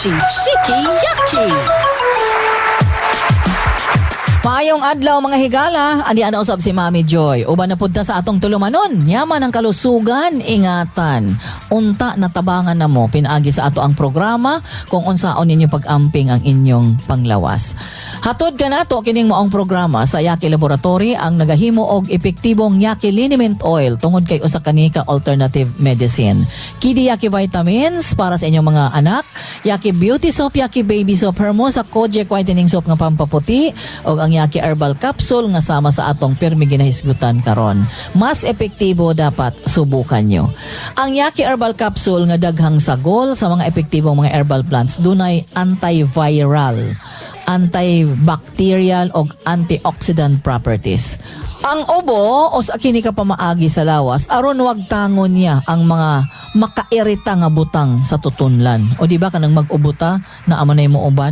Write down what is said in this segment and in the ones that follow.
Shiki Yaki. Maayong adlaw mga higala, andi ana usab si Mami Joy. Uban na punta sa atong tulumanon, yaman ang kalusugan, ingatan. Unta natabangan na mo pinaagi sa ato ang programa kung unsaon ninyo pag-amping ang inyong panglawas. Hatod ka nato kining moong programa sa Yaki Laboratory ang nagahimo og epektibong Yaki Liniment Oil tungod kay usa kanika alternative medicine. Kidi Yaki Vitamins para sa inyong mga anak, Yaki Beauty Soap, Yaki Baby Soap, Hermosa Kojic Whitening Soap nga pampaputi og ang Yaki Herbal Capsule nga sama sa atong pirmi ginahisgutan karon. Mas epektibo dapat subukan nyo. Ang Yaki Herbal Capsule nga daghang sagol sa mga epektibong mga herbal plants dunay antiviral, antibacterial o antioxidant properties. Ang ubo o sa kini ka pamaagi sa lawas aron wag tangon niya ang mga makairita nga butang sa tutunlan. O di ba kanang mag-ubuta na amo nay mo ubad?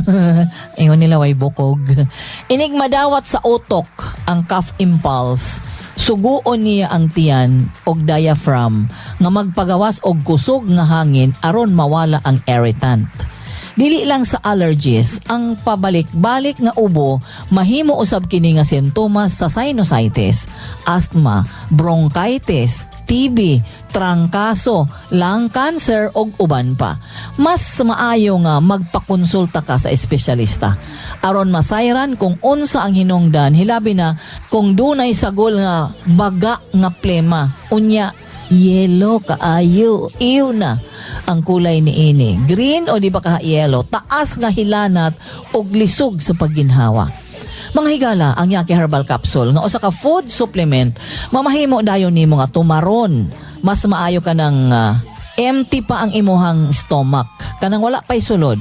Ingon nila way bukog. Inig madawat sa utok ang cough impulse. Suguon niya ang tiyan og diaphragm nga magpagawas og kusog nga hangin aron mawala ang irritant. Dili lang sa allergies, ang pabalik-balik nga ubo mahimo usab kini nga sintomas sa sinusitis, asthma, bronchitis, TB, trangkaso, lung cancer ug uban pa. Mas maayo nga magpakonsulta ka sa espesyalista aron masayran kung unsa ang hinungdan, hilabi na kung dunay sagol nga baga nga plema. Unya yellow kaayo, iw na ang kulay ni ini. Green o di ba ka yellow, taas nga hilanat og lisog sa pagginhawa. Mga higala, ang Yaki Herbal Capsule nga usa ka food supplement, mamahimo dayon nimo nga tumaron. Mas maayo ka ng empty pa ang imuhang stomach, kanang wala pa'y sulod.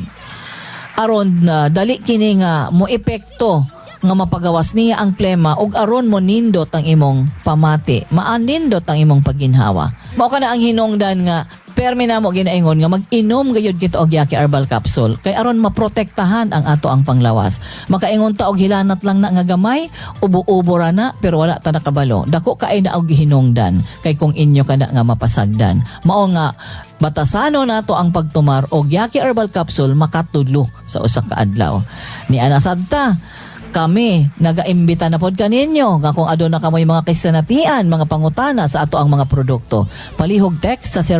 Aron dali kini nga mo epekto nga mapagawas niya ang plema ug aron mo nindot ang imong pamati, maanindot ang imong pagginhawa. Mao kana ang hinungdan nga permi na mo ginaingon nga mag-inom gayud kita og Yaki Herbal Capsule kay aron maprotektahan ang ato ang panglawas. Makaingon ta og hilanat lang na nga gamay, ubo-ubo ra na pero wala ta nakabalo. Dako kaay na og hinungdan kay kung inyo kana nga mapasagdan. Mao nga batasano nato ang pagtumar og Yaki Herbal Capsule makatudlo sa usa ka adlaw. Ni ana sadta kami nagaimbita na pod kaninyo nga kung aduna kamoy mga kisanatian, mga pangutana sa ato ang mga produkto. Palihog text sa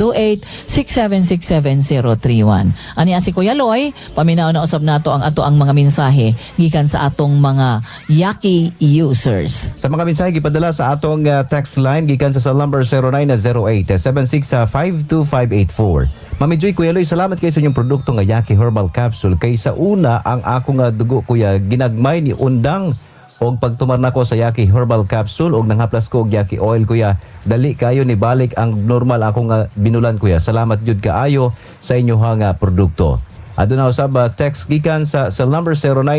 0928-6767031. Ani si Kuya Loy, paminaw na usab nato ang ato ang mga mensahe gikan sa atong mga Yaki users. Sa mga mensahe gipadala sa atong text line gikan sa number 0908-76525584. Mami Joy, Kuya Loy, salamat kayo sa inyong produkto nga Yaki Herbal Capsule. Kay sa una, ang ako nga dugo, Kuya, ginagmay ni undang og pagtumar nako sa Yaki Herbal Capsule og nanghaplas ko og Yaki Oil, Kuya. Dali kayo ni balik ang normal ako nga binulan, Kuya. Salamat jud kaayo sa inyo nga produkto. Aduna usab text gikan sa number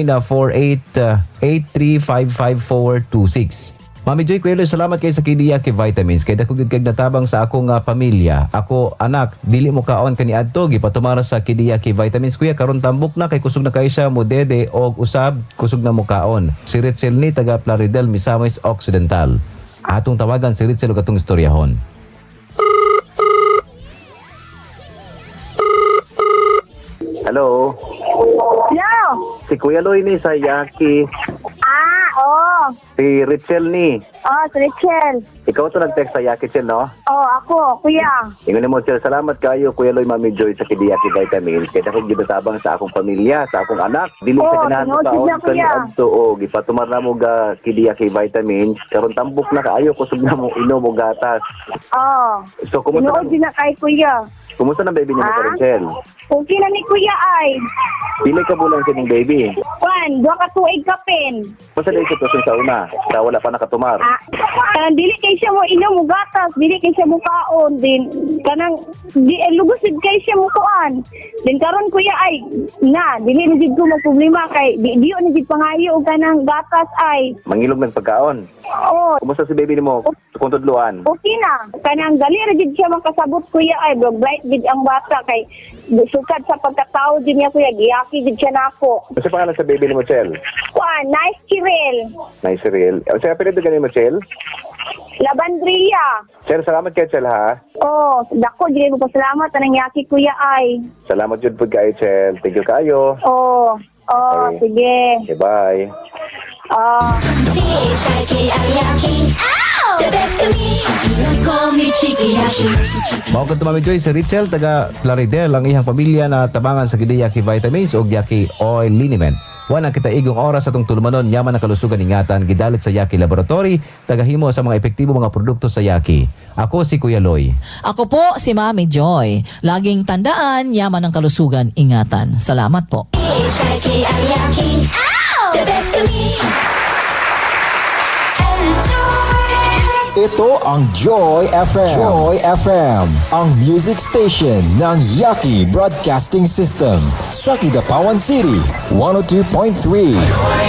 0948-8355-426. Mami Joy, Kuya Loy, salamat kayo sa Kidi Yaki Vitamins. Kaya dako gyud kag natabang sa akong pamilya. Ako, anak, dili mo kaon kaniadto gipatumara sa Kidi Yaki Vitamins. Kuya, karon tambok na kay kusog na kay siya mo dede og usab kusog na mo kaon. Si Ritzel ni taga Plaridel, Misamis Occidental. Atong tawagan si Ritzel og atong istoryahon. Hello. Hello. Si Kuya Loy ni sa Yaki. Oo. Si Ritzel ni. Si Rachel. Ikaw to nag-text sa Yaki, Chel, no? Ako, kuya. Ingon mo, Chel, salamat kayo, Kuya Loy, Mami Joy, sa Kidi Yaki Vitamins. Kaya ako gibatabang sa akong pamilya, sa akong anak. Dili sa ganahan mo taon kaniadto o gipatumar na mo ga Kidi Yaki Vitamins. Karon tambok na kaayo, kusog na mo inom o gatas. So, kumusta na kay kuya. Kumusta na baby niyo mo, Rachel? Okay na ni kuya ay. Pili ka bulan sa ning baby. Duha ka tuig kapin. Kumusta na yung sitwasyon sa una? Sa wala pa nakatumar? Dili kay siya mo inom mo gatas, dili kay siya mo kaon din. Kanang lugusid kay siya mo kuan. Din karon kuya ay dili na jud ko mo problema kay di na jud pangayo og kanang gatas ay. Mangilog ng pagkaon. Kumusta si baby nimo? Kung tudluan? Okay na. Kanang dali ra jud siya makasabot kuya ay bright jud ang bata kay sukat sa pagkatao jud niya kuya giyaki jud siya nako. Kasi pangalan sa baby nimo, Chel? Nice Kirel. Nice Kirel. O siya, pero ganun mo, Chel? Labandria. Chel, salamat kay Chel ha. Oh, dako dili mo pasalamat anang yaki kuya ay. Salamat jud pud kay Chel. Thank you kayo. Oh, Okay. sige. Okay, bye. The best of me, you call me Cheeky Yashi. Mao kadto Mami Joy si Richel taga Plaridel ang iyang pamilya na tabangan sa gidi Yaki vitamins ug Yaki oil liniment. Wala kita igong oras atong tulumanon yaman ang kalusugan ingatan gidalit sa Yaki Laboratory tagahimo sa mga epektibo mga produkto sa Yaki. Ako si Kuya Loy. Ako po si Mami Joy. Laging tandaan, yaman ang kalusugan, ingatan. Salamat po. The best of me. Ito ang Joy FM. Joy FM, ang music station ng Yaki Broadcasting System sa Kidapawan City, 102.3.